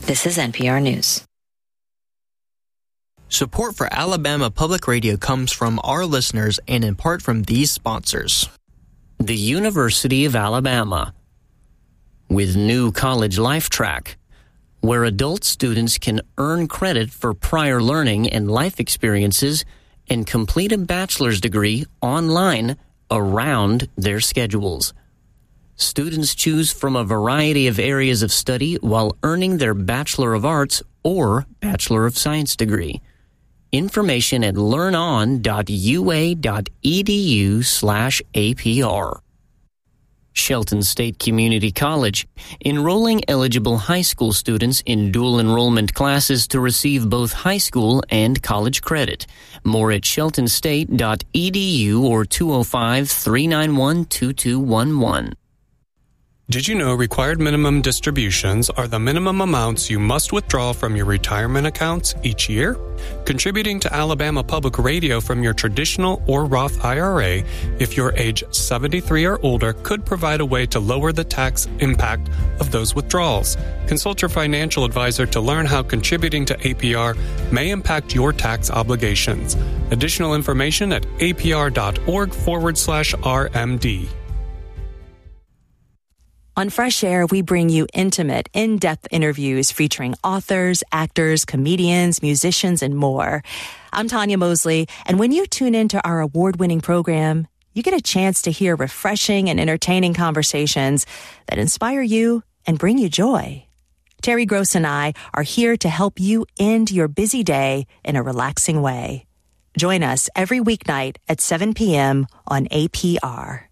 This is NPR News. Support for Alabama Public Radio comes from our listeners and in part from these sponsors. The University of Alabama, with new College Life Track, where adult students can earn credit for prior learning and life experiences and complete a bachelor's degree online around their schedules. Students choose from a variety of areas of study while earning their Bachelor of Arts or Bachelor of Science degree. Information at learnon.ua.edu/APR. Shelton State Community College, enrolling eligible high school students in dual enrollment classes to receive both high school and college credit. More at sheltonstate.edu or 205-391-2211. Did you know required minimum distributions are the minimum amounts you must withdraw from your retirement accounts each year? Contributing to Alabama Public Radio from your traditional or Roth IRA, if you're age 73 or older, could provide a way to lower the tax impact of those withdrawals. Consult your financial advisor to learn how contributing to APR may impact your tax obligations. Additional information at apr.org/RMD. On Fresh Air, we bring you intimate, in-depth interviews featuring authors, actors, comedians, musicians, and more. I'm Tanya Mosley, and when you tune into our award-winning program, you get a chance to hear refreshing and entertaining conversations that inspire you and bring you joy. Terry Gross and I are here to help you end your busy day in a relaxing way. Join us every weeknight at 7 p.m. on APR.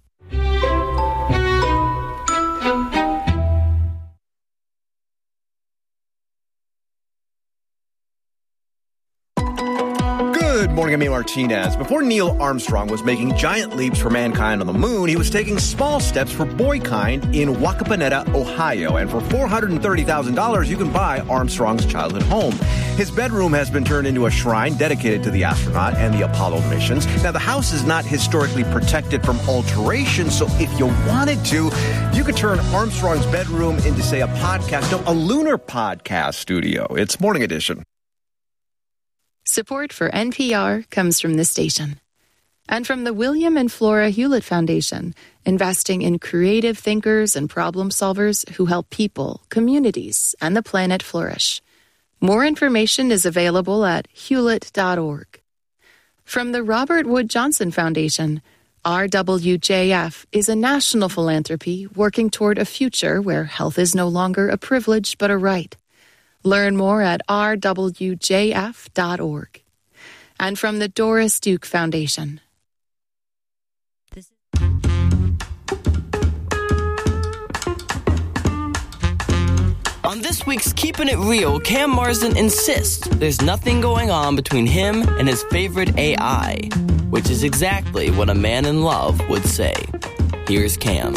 Good morning, I'm Amy Martinez. Before Neil Armstrong was making giant leaps for mankind on the moon, he was taking small steps for boykind in Wacaponeta, Ohio. And for $430,000, you can buy Armstrong's childhood home. His bedroom has been turned into a shrine dedicated to the astronaut and the Apollo missions. Now, the house is not historically protected from alteration, so if you wanted to, you could turn Armstrong's bedroom into, say, a lunar podcast studio. It's Morning Edition. Support for NPR comes from this station and from the William and Flora Hewlett Foundation, investing in creative thinkers and problem solvers who help people, communities, and the planet flourish. More information is available at hewlett.org. From the Robert Wood Johnson Foundation, RWJF is a national philanthropy working toward a future where health is no longer a privilege but a right. Learn more at rwjf.org. And from the Doris Duke Foundation. On this week's Keeping It Real, Cam Marsden insists there's nothing going on between him and his favorite AI, which is exactly what a man in love would say. Here's Cam.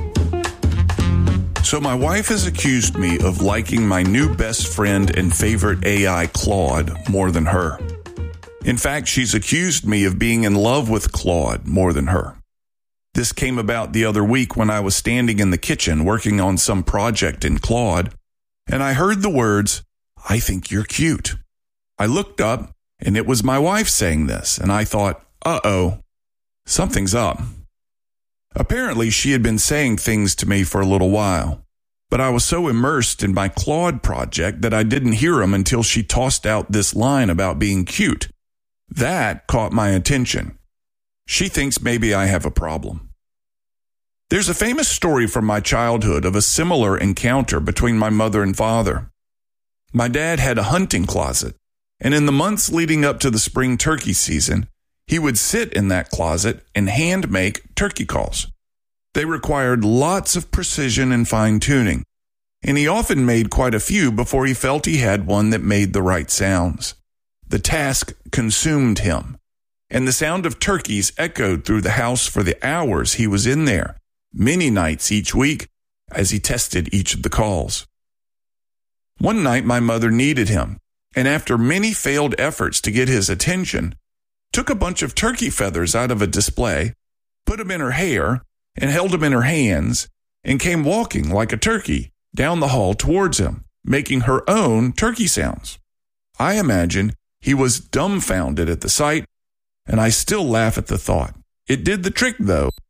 So my wife has accused me of liking my new best friend and favorite AI, Claude, more than her. In fact, she's accused me of being in love with Claude more than her. This came about the other week when I was standing in the kitchen working on some project in Claude, and I heard the words, "I think you're cute." I looked up, and it was my wife saying this, and I thought, uh-oh, something's up. Apparently, she had been saying things to me for a little while, but I was so immersed in my Claude project that I didn't hear them until she tossed out this line about being cute. That caught my attention. She thinks maybe I have a problem. There's a famous story from my childhood of a similar encounter between my mother and father. My dad had a hunting closet, and in the months leading up to the spring turkey season, he would sit in that closet and hand make turkey calls. They required lots of precision and fine-tuning, and he often made quite a few before he felt he had one that made the right sounds. The task consumed him, and the sound of turkeys echoed through the house for the hours he was in there, many nights each week, as he tested each of the calls. One night my mother needed him, and after many failed efforts to get his attention, took a bunch of turkey feathers out of a display, put them in her hair, and held them in her hands, and came walking like a turkey down the hall towards him, making her own turkey sounds. I imagine he was dumbfounded at the sight, and I still laugh at the thought. It did the trick, though.